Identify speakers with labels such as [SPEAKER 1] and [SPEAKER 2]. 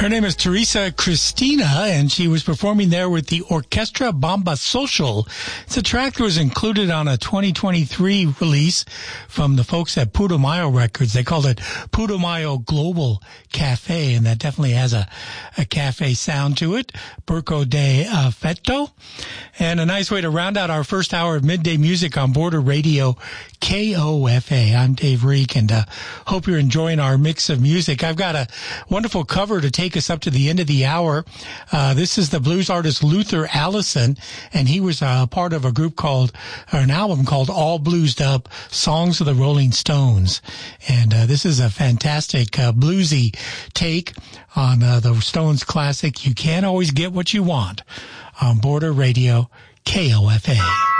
[SPEAKER 1] Her name is Teresa Cristina, and she was performing there with the Orchestra Bomba Social. It's a track that was included on a 2023 release from the folks at Putumayo Records. They called it Putumayo Global Cafe, and that definitely has a cafe sound to it. Burco de Feto. And a nice way to round out our first hour of midday music on Border Radio KOFA. I'm Dave Reek, and hope you're enjoying our mix of music. I've got a wonderful cover to take us up to the end of the hour. This is the blues artist Luther Allison, and he was part of a group called, or an album called All Bluesed Up, Songs of the Rolling Stones. And this is a fantastic bluesy take on the Stones classic, You Can't Always Get What You Want, on Border Radio KOFA.